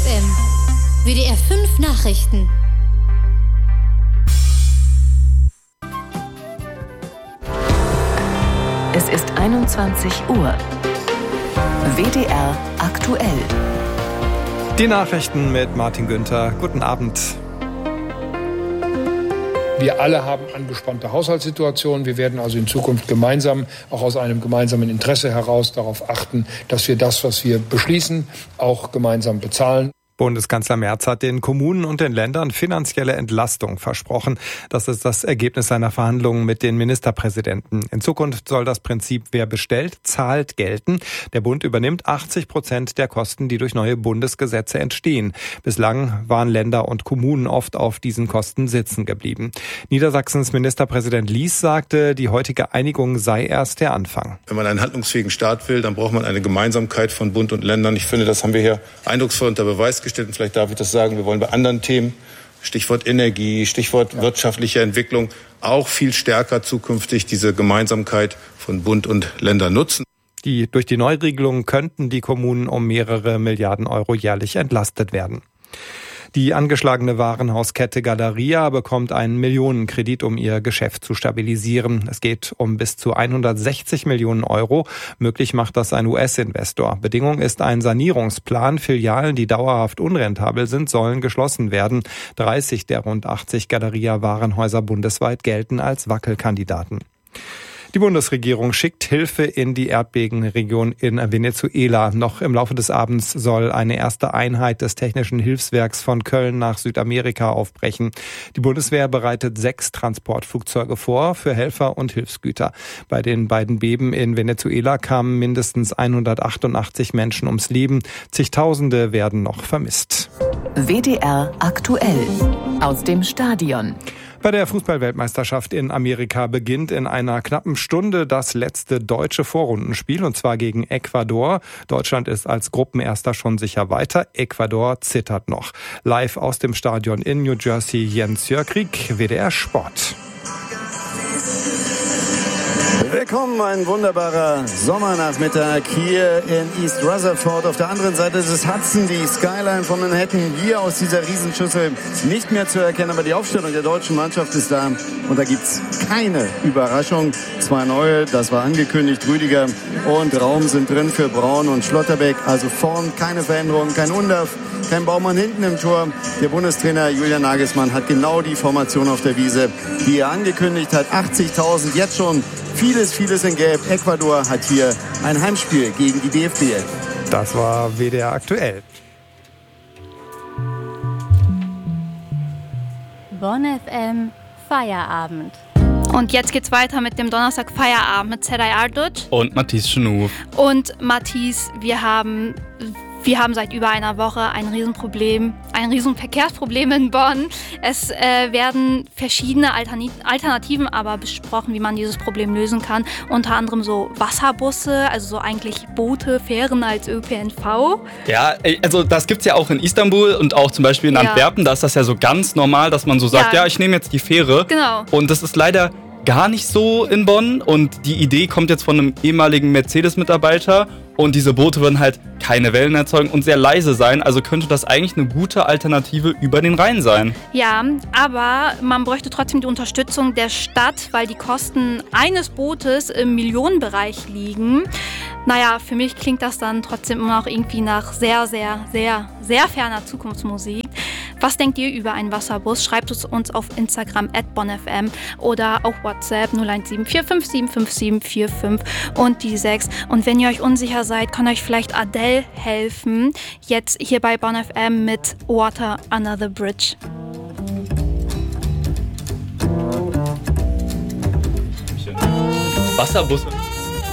FM. WDR 5 Nachrichten. Es ist 21 Uhr. WDR aktuell. Die Nachrichten mit Martin Günther. Guten Abend. Wir alle haben angespannte Haushaltssituationen. Wir werden also in Zukunft gemeinsam, auch aus einem gemeinsamen Interesse heraus, darauf achten, dass wir das, was wir beschließen, auch gemeinsam bezahlen. Bundeskanzler Merz hat den Kommunen und den Ländern finanzielle Entlastung versprochen. Das ist das Ergebnis seiner Verhandlungen mit den Ministerpräsidenten. In Zukunft soll das Prinzip wer bestellt, zahlt gelten. Der Bund übernimmt 80% der Kosten, die durch neue Bundesgesetze entstehen. Bislang waren Länder und Kommunen oft auf diesen Kosten sitzen geblieben. Niedersachsens Ministerpräsident Lies sagte, die heutige Einigung sei erst der Anfang. Wenn man einen handlungsfähigen Staat will, dann braucht man eine Gemeinsamkeit von Bund und Ländern. Ich finde, das haben wir hier eindrucksvoll unter Beweis gestellt. Und vielleicht darf ich das sagen, wir wollen bei anderen Themen, Stichwort Energie, Stichwort wirtschaftliche Entwicklung, auch viel stärker zukünftig diese Gemeinsamkeit von Bund und Ländern nutzen. Durch die Neuregelung könnten die Kommunen um mehrere Milliarden Euro jährlich entlastet werden. Die angeschlagene Warenhauskette Galeria bekommt einen Millionenkredit, um ihr Geschäft zu stabilisieren. Es geht um bis zu 160 Millionen Euro. Möglich macht das ein US-Investor. Bedingung ist ein Sanierungsplan. Filialen, die dauerhaft unrentabel sind, sollen geschlossen werden. 30 der rund 80 Galeria-Warenhäuser bundesweit gelten als Wackelkandidaten. Die Bundesregierung schickt Hilfe in die Erdbebenregion in Venezuela. Noch im Laufe des Abends soll eine erste Einheit des Technischen Hilfswerks von Köln nach Südamerika aufbrechen. Die Bundeswehr bereitet 6 Transportflugzeuge vor für Helfer und Hilfsgüter. Bei den beiden Beben in Venezuela kamen mindestens 188 Menschen ums Leben. Zigtausende werden noch vermisst. WDR aktuell. Aus dem Stadion. Bei der Fußball-Weltmeisterschaft in Amerika beginnt in einer knappen Stunde das letzte deutsche Vorrundenspiel, und zwar gegen Ecuador. Deutschland ist als Gruppenerster schon sicher weiter. Ecuador zittert noch. Live aus dem Stadion in New Jersey, Jens Jörgrieg, WDR Sport. Willkommen, ein wunderbarer Sommernachmittag hier in East Rutherford. Auf der anderen Seite ist es Hudson, die Skyline von Manhattan, hier aus dieser Riesenschüssel nicht mehr zu erkennen. Aber die Aufstellung der deutschen Mannschaft ist da und da gibt's keine Überraschung. 2 neue, das war angekündigt. Rüdiger und Raum sind drin für Braun und Schlotterbeck. Also vorn keine Veränderung, kein Undorf, kein Baumann hinten im Tor. Der Bundestrainer Julian Nagelsmann hat genau die Formation auf der Wiese, die er angekündigt hat. 80.000, jetzt schon vieles in Gelb. Ecuador hat hier ein Heimspiel gegen die DFB. Das war WDR aktuell. Bonn FM Feierabend. Und jetzt geht's weiter mit dem Donnerstag Feierabend mit Seday Arduc und Matthias Schenouf. Und Matthias, wir haben seit über einer Woche ein Riesenverkehrsproblem in Bonn. Es werden verschiedene Alternativen aber besprochen, wie man dieses Problem lösen kann. Unter anderem so Wasserbusse, also so eigentlich Boote, Fähren als ÖPNV. Ja, also das gibt's ja auch in Istanbul und auch zum Beispiel in Antwerpen. Da ist das ja so ganz normal, dass man so sagt, ja ich nehme jetzt die Fähre. Genau. Und das ist leider gar nicht so in Bonn. Und die Idee kommt jetzt von einem ehemaligen Mercedes-Mitarbeiter. Und diese Boote würden halt keine Wellen erzeugen und sehr leise sein. Also könnte das eigentlich eine gute Alternative über den Rhein sein. Ja, aber man bräuchte trotzdem die Unterstützung der Stadt, weil die Kosten eines Bootes im Millionenbereich liegen. Naja, für mich klingt das dann trotzdem immer noch irgendwie nach sehr, sehr, sehr, sehr ferner Zukunftsmusik. Was denkt ihr über einen Wasserbus? Schreibt es uns auf Instagram @bonnfm oder auf WhatsApp 01745575745 und die 6. Und wenn ihr euch unsicher seid, kann euch vielleicht Adele helfen. Jetzt hier bei Bonn FM mit Water Under the Bridge. Wasserbusse.